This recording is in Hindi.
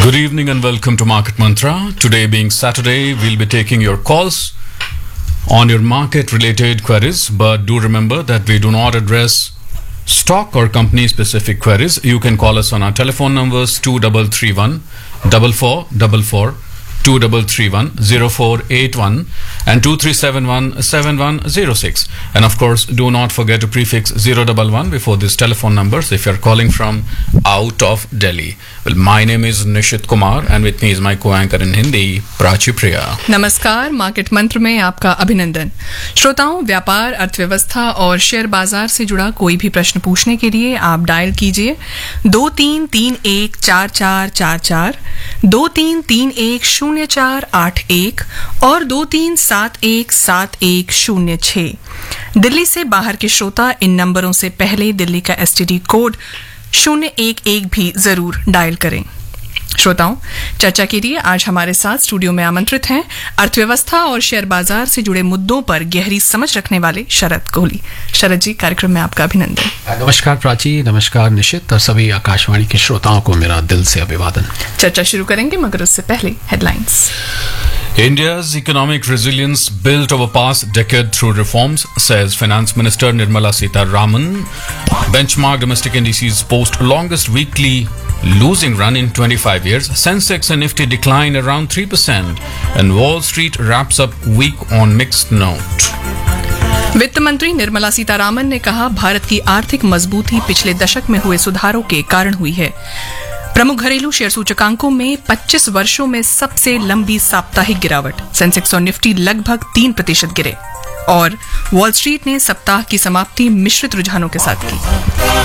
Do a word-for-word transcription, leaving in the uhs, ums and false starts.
Good evening and welcome to Market Mantra. Today being Saturday, we'll be taking your calls on your market related queries, but do remember that we do not address stock or company specific queries. You can call us on our telephone numbers two three three one, four four four four, two three three one, zero four eight one and two three seven one, seven one zero six. And of course, do not forget to prefix zero one one before these telephone numbers if you're calling from out of Delhi. Well, my name is Nishit Kumar and with me is my co-anchor in Hindi, Prachi Priya. नमस्कार, मार्केट मंत्र में आपका अभिनंदन। श्रोताओं, व्यापार, अर्थव्यवस्था और शेयर बाजार से जुड़ा कोई भी प्रश्न पूछने के लिए आप डायल कीजिए दो तीन तीन एक चार चार चार चार, दो तीन तीन एक शून्य चार आठ एक और दो तीन सात एक सात एक शून्य छह। दिल्ली से बाहर के श्रोता इन नंबरों से पहले दिल्ली का एसटीडी कोड शून्य एक एक भी जरूर डायल करें। श्रोताओं, चर्चा के लिए आज हमारे साथ स्टूडियो में आमंत्रित हैं अर्थव्यवस्था और शेयर बाजार से जुड़े मुद्दों पर गहरी समझ रखने वाले शरद कोहली। शरद जी, कार्यक्रम में आपका अभिनंदन। नमस्कार प्राची, नमस्कार निशित और सभी आकाशवाणी के श्रोताओं को मेरा दिल से अभिवादन। चर्चा शुरू करेंगे मगर उससे पहले headlines. India's economic resilience built over past decade through reforms, says Finance Minister Nirmala Sitharaman. Benchmark domestic indices post longest weekly losing run in twenty-five years. Sensex and Nifty decline around three percent and Wall Street wraps up week on mixed note. वित्त मंत्री निर्मला सीतारामन ने कहा, भारत की आर्थिक मजबूती पिछले दशक में हुए सुधारों के कारण हुई है। प्रमुख घरेलू शेयर सूचकांकों में पच्चीस वर्षों में सबसे लंबी साप्ताहिक गिरावट। सेंसेक्स और निफ्टी लगभग तीन प्रतिशत गिरे और वॉल स्ट्रीट ने सप्ताह की समाप्ति मिश्रित रुझानों के साथ की।